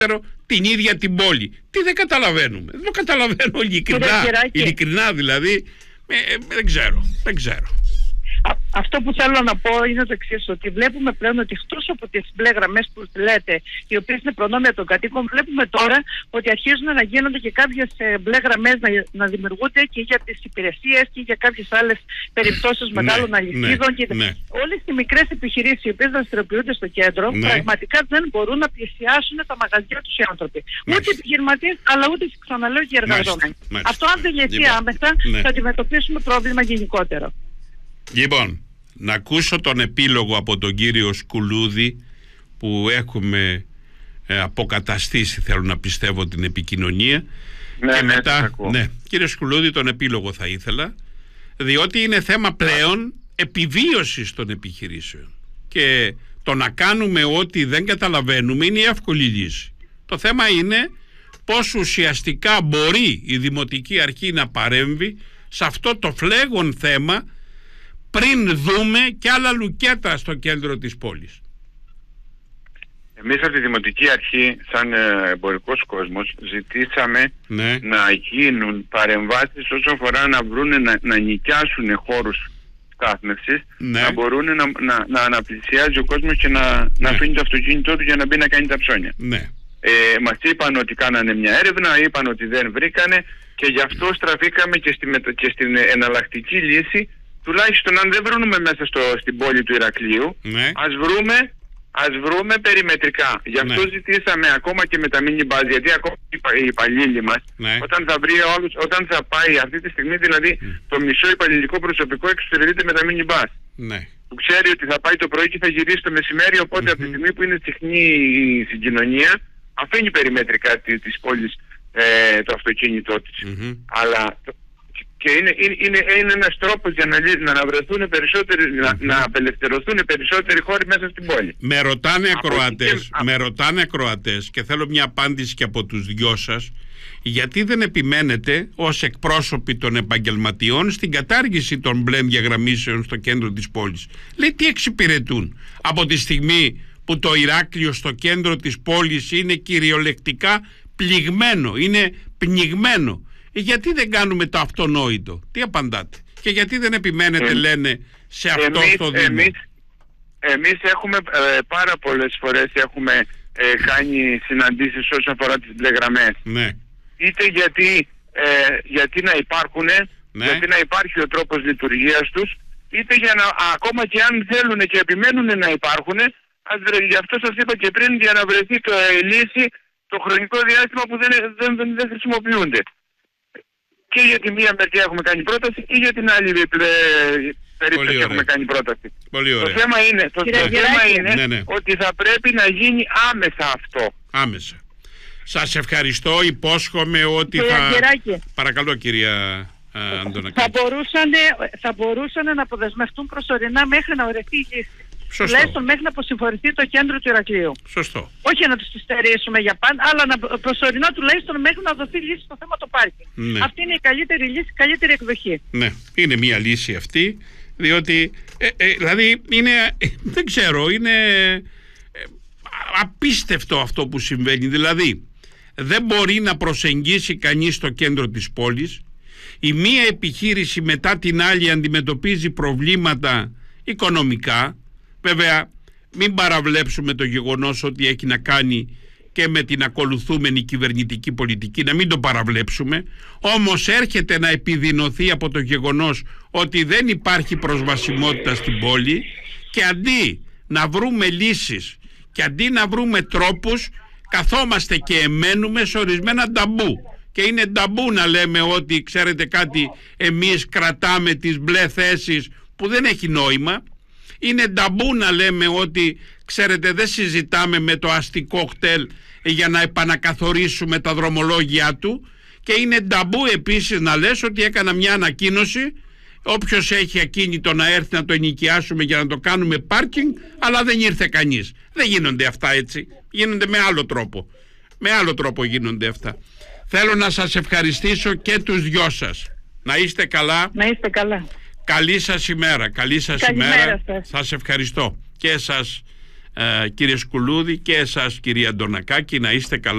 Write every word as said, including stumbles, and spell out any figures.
την ίδια την πόλη. Τι δεν καταλαβαίνουμε? Δεν το καταλαβαίνω ειλικρινά, ειλικρινά δηλαδή. Ε, ε, δεν ξέρω, δεν ξέρω. Α, αυτό που θέλω να πω είναι το εξής, ότι βλέπουμε πλέον ότι εκτός από τις μπλε γραμμές που λέτε, οι οποίες είναι προνόμια των κατοίκων, βλέπουμε τώρα ότι αρχίζουν να γίνονται και κάποιες ε, μπλε γραμμές να, να δημιουργούνται και για τις υπηρεσίες και για κάποιες άλλες περιπτώσεις ναι, μεγάλων αλυσίδων. Ναι, και ναι. Όλες οι μικρές επιχειρήσεις οι οποίες δραστηριοποιούνται στο κέντρο, ναι. πραγματικά δεν μπορούν να πλησιάσουν τα μαγαζιά τους οι άνθρωποι. Μάλιστα. Ούτε οι επιχειρηματίες, αλλά ούτε, ξαναλέω, και οι εργαζόμενοι. Αυτό αν δεν λυθεί λοιπόν, άμεσα, ναι. θα αντιμετωπίσουμε πρόβλημα γενικότερο. Λοιπόν, να ακούσω τον επίλογο από τον κύριο Σκουλούδη που έχουμε ε, αποκαταστήσει, θέλω να πιστεύω, την επικοινωνία. Ναι, και ναι, μετά, ναι, κύριε Σκουλούδη, τον επίλογο θα ήθελα, διότι είναι θέμα πλέον επιβίωσης των επιχειρήσεων και το να κάνουμε ό,τι δεν καταλαβαίνουμε είναι η εύκολη λύση. Το θέμα είναι πώς ουσιαστικά μπορεί η Δημοτική Αρχή να παρέμβει σε αυτό το φλέγον θέμα πριν δούμε και άλλα λουκέτα στο κέντρο της πόλης. Εμείς από τη Δημοτική Αρχή, σαν εμπορικός κόσμος, ζητήσαμε ναι. να γίνουν παρεμβάσεις όσον αφορά να βρούνε, να, να νοικιάσουν χώρους στάθμευσης, ναι. να μπορούν να, να, να αναπλησιάζει ο κόσμος και να, ναι. να αφήνει το αυτοκίνητό του για να μπει να κάνει τα ψώνια. Ναι. Ε, μας είπαν ότι κάνανε μια έρευνα, είπαν ότι δεν βρήκανε και γι' αυτό στραφήκαμε και, στη, και στην εναλλακτική λύση. Τουλάχιστον αν δεν βρούμε μέσα στο, στην πόλη του Ηρακλείου, ναι. ας, βρούμε, ας βρούμε περιμετρικά. Γι' αυτό ναι. ζητήσαμε ακόμα και με τα mini bus, γιατί ακόμα οι υπαλλήλοι μας, ναι. όταν, θα βρει όλους, όταν θα πάει αυτή τη στιγμή, δηλαδή mm. το μισό υπαλληλικό προσωπικό εξυπηρετείται με τα mini bus. Ναι. Που ξέρει ότι θα πάει το πρωί και θα γυρίσει το μεσημέρι, οπότε mm-hmm. από τη στιγμή που είναι συχνή η συγκοινωνία, αφήνει περιμετρικά της, της πόλης ε, το αυτοκίνητό της. Mm-hmm. Αλλά... Και είναι, είναι, είναι ένας τρόπος για να, να αναβρεθούν περισσότεροι, mm-hmm. να, να απελευθερωθούν περισσότεροι χώροι μέσα στην πόλη. Με ρωτάνε ακροατές, και... με ρωτάνε ακροατές και θέλω μια απάντηση και από τους δυο σας, γιατί δεν επιμένετε ως εκπρόσωποι των επαγγελματιών στην κατάργηση των μπλε διαγραμμίσεων στο κέντρο της πόλης? Λέει, τι εξυπηρετούν από τη στιγμή που το Ηράκλειο στο κέντρο της πόλης είναι κυριολεκτικά πληγμένο, είναι πνιγμένο? Γιατί δεν κάνουμε το αυτονόητο? Τι απαντάτε? Και γιατί δεν επιμένετε, ε, λένε, σε αυτό εμείς, το Δήμο? Εμείς, εμείς έχουμε ε, πάρα πολλές φορές έχουμε ε, κάνει συναντήσεις όσον αφορά τις μπλε γραμμές. Ναι. Είτε γιατί, ε, γιατί να υπάρχουν, ναι. γιατί να υπάρχει ο τρόπος λειτουργίας τους, είτε για να, ακόμα και αν θέλουν και επιμένουν να υπάρχουν, ας, γι' αυτό σας είπα και πριν, για να βρεθεί το ε, λύση το χρονικό διάστημα που δεν, δεν, δεν, δεν χρησιμοποιούνται. Και για τη μία μεριά έχουμε κάνει πρόταση και για την άλλη περίπτωση έχουμε κάνει πρόταση. Πολύ ωραία. Το θέμα είναι, το, το θέμα είναι ναι, ναι. ότι θα πρέπει να γίνει άμεσα αυτό. Άμεσα. Σας ευχαριστώ, υπόσχομαι ότι Κύριε θα... Γεράκη. Παρακαλώ, κυρία Αντωνακάκη. Θα μπορούσαν, θα μπορούσαν να αποδεσμευτούν προσωρινά μέχρι να ορευτεί η λύση. Σωστό. Τουλάχιστον μέχρι να αποσυμφορηθεί το κέντρο του Ηρακλείου. Σωστό. Όχι να τους στερήσουμε για πάντα, αλλά να προσωρινά τουλάχιστον μέχρι να δοθεί λύση στο θέμα το πάρκινγκ. Ναι. Αυτή είναι η καλύτερη λύση, η καλύτερη εκδοχή. Ναι, είναι μια λύση αυτή, διότι ε, ε, δηλαδή είναι, ε, δεν ξέρω, είναι ε, απίστευτο αυτό που συμβαίνει. Δηλαδή δεν μπορεί να προσεγγίσει κανείς το κέντρο της πόλης. Η μία επιχείρηση μετά την άλλη αντιμετωπίζει προβλήματα οικονομικά. Βέβαια, μην παραβλέψουμε το γεγονός ότι έχει να κάνει και με την ακολουθούμενη κυβερνητική πολιτική, να μην το παραβλέψουμε. Όμως έρχεται να επιδεινωθεί από το γεγονός ότι δεν υπάρχει προσβασιμότητα στην πόλη και αντί να βρούμε λύσεις και αντί να βρούμε τρόπους, καθόμαστε και εμένουμε σε ορισμένα ταμπού. Και είναι ταμπού να λέμε ότι, ξέρετε κάτι, εμείς κρατάμε τις μπλε θέσεις, που δεν έχει νόημα. Είναι ταμπού να λέμε ότι, ξέρετε, δεν συζητάμε με το αστικό κτέλ για να επανακαθορίσουμε τα δρομολόγια του. Και είναι ταμπού επίσης να λες ότι έκανα μια ανακοίνωση, όποιος έχει ακίνητο να έρθει να το ενοικιάσουμε για να το κάνουμε πάρκινγκ, αλλά δεν ήρθε κανείς. Δεν γίνονται αυτά έτσι, γίνονται με άλλο τρόπο. Με άλλο τρόπο γίνονται αυτά. Θέλω να σας ευχαριστήσω και τους δυο σας. Να είστε καλά. Να είστε καλά. Καλή σας ημέρα. Καλή σας Καλημέρα ημέρα. Σας. Σας ευχαριστώ. Και εσάς, ε, κύριε Σκουλούδη, και εσάς κυρία Αντωνακάκη, να είστε καλά.